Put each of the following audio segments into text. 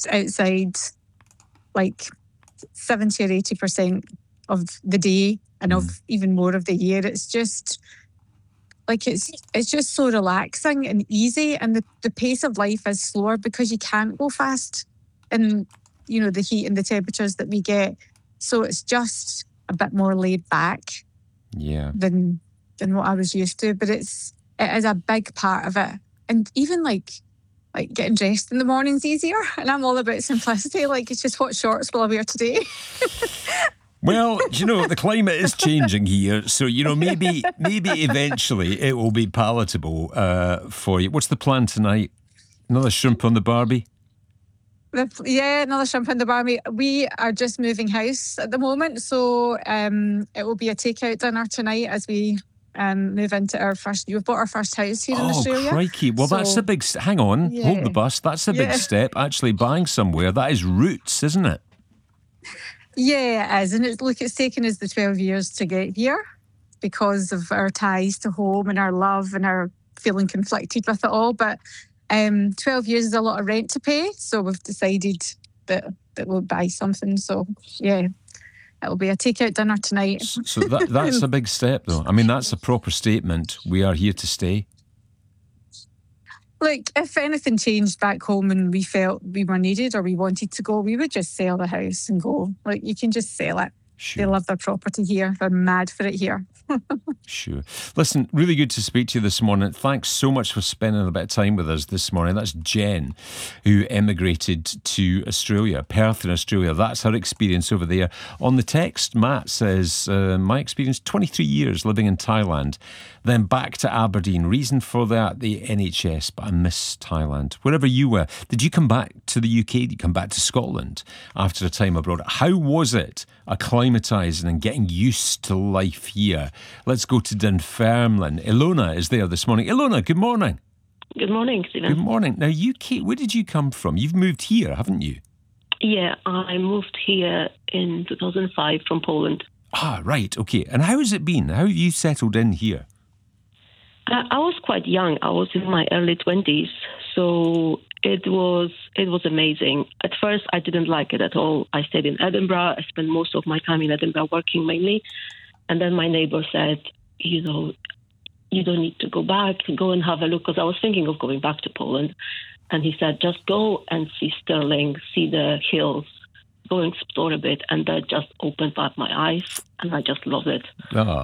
just outside like 70 or 80% of the day and of even more of the year. It's just like it's just so relaxing and easy, and the pace of life is slower because you can't go fast in, the heat and the temperatures that we get. So it's just a bit more laid back than what I was used to. But it is a big part of it. And even like getting dressed in the morning's easier, and I'm all about simplicity. Like, it's just what shorts will I wear today? Well, the climate is changing here, so maybe eventually it will be palatable for you. What's the plan tonight? Another shrimp on the Barbie? Another shrimp on the Barbie. We are just moving house at the moment, so it will be a takeout dinner tonight as we move into our first. We've bought our first house here in Australia. Oh, crikey! Well, that's a big. Hang on, hold the bus. That's a big step. Actually, buying somewhere, that is roots, isn't it? Yeah, it is. And it's taken us the 12 years to get here because of our ties to home and our love and our feeling conflicted with it all. But 12 years is a lot of rent to pay. So we've decided that we'll buy something. So, yeah, it'll be a takeout dinner tonight. So that's a big step, though. I mean, that's a proper statement. We are here to stay. Like, if anything changed back home and we felt we were needed or we wanted to go, we would just sell the house and go. Like, you can just sell it. Sure. They love their property here. They're mad for it here. Sure. Listen, really good to speak to you this morning. Thanks so much for spending a bit of time with us this morning. That's Jen, who emigrated to Australia, Perth in Australia. That's her experience over there. On the text, Matt says, my experience, 23 years living in Thailand, then back to Aberdeen. Reason for that, the NHS, but I miss Thailand. Wherever you were, did you come back to the UK? Did you come back to Scotland after a time abroad? How was it acclimatising and getting used to life here? Let's go to Dunfermline. Ilona is there this morning. Ilona, good morning. Good morning, Stephen. Good morning. Now, where did you come from? You've moved here, haven't you? Yeah, I moved here in 2005 from Poland. Ah, right, okay. And how has it been? How have you settled in here? I was quite young. I was in my early 20s, so it was amazing. At first, I didn't like it at all. I stayed in Edinburgh. I spent most of my time in Edinburgh working mainly. And then my neighbor said, you don't need to go back, go and have a look, because I was thinking of going back to Poland. And he said, just go and see Stirling, see the hills, go and explore a bit. And that just opened up my eyes, and I just loved it.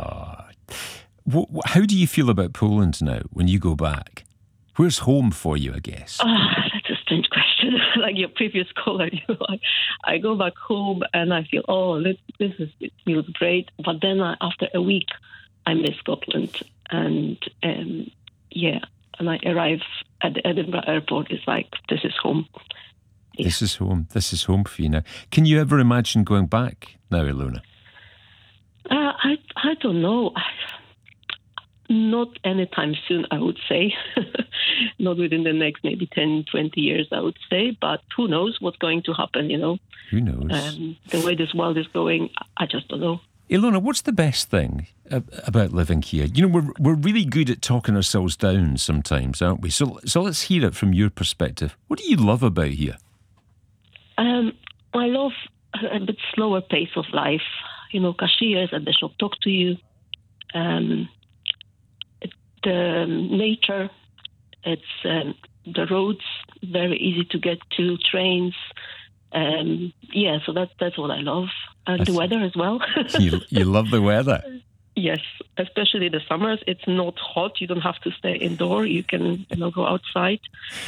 How do you feel about Poland now when you go back? Where's home for you, I guess? That's a strange question. Like your previous caller, I go back home and I feel, it feels great. But then after a week, I miss Scotland. And and I arrive at the Edinburgh airport. It's like, this is home. Yeah. This is home. This is home for you now. Can you ever imagine going back now, Ilona? I don't know. Not anytime soon, I would say. Not within the next maybe 10, 20 years, I would say. But who knows what's going to happen, Who knows? The way this world is going, I just don't know. Ilona, what's the best thing about living here? We're really good at talking ourselves down sometimes, aren't we? So let's hear it from your perspective. What do you love about here? I love a bit slower pace of life. Cashiers at the shop talk to you. The nature, it's the roads, very easy to get to, trains. So that's what I love. And the weather as well. You love the weather? Yes, especially the summers. It's not hot. You don't have to stay indoor. You can go outside.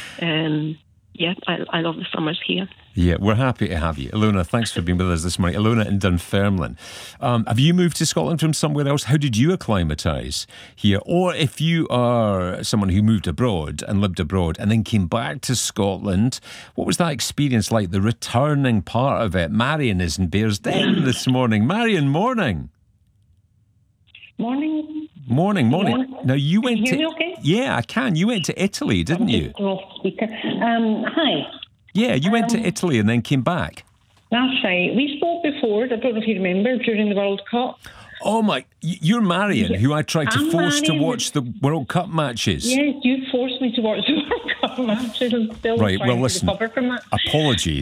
I love the summers here. Yeah, we're happy to have you. Ilona, thanks for being with us this morning. Ilona in Dunfermline. Have you moved to Scotland from somewhere else? How did you acclimatise here? Or if you are someone who moved abroad and lived abroad and then came back to Scotland, what was that experience like, the returning part of it? Marion is in Bearsden this morning. Marion, morning. Morning. Morning. Yeah. Now you went Can you hear me okay? Yeah, I can. You went to Italy, didn't you? Hi. Yeah, you went to Italy and then came back. That's right. We spoke before, I don't know if you remember, during the World Cup. Oh my, you're Marion, who I tried to force to watch the World Cup matches. Yes, you forced me to watch the World Cup matches. I'm still trying to recover from that. Apologies.